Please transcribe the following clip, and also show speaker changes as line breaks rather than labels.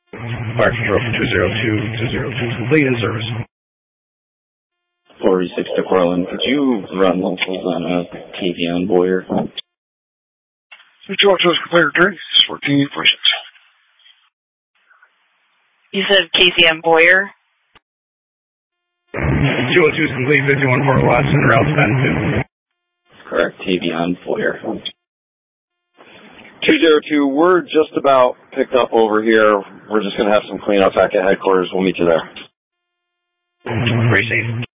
Fire Control from 202 complete in service.
436 to Portland, could you run locals on a TV on Boyer?
202 is complete return. 1446.
You said KCM Boyer?
202 is complete, 51 Fort Watson, route 10.
Correct, TV on Boyer.
202, we're just about picked up over here. We're just going to have some cleanup back at headquarters. We'll meet you there.
Very safe.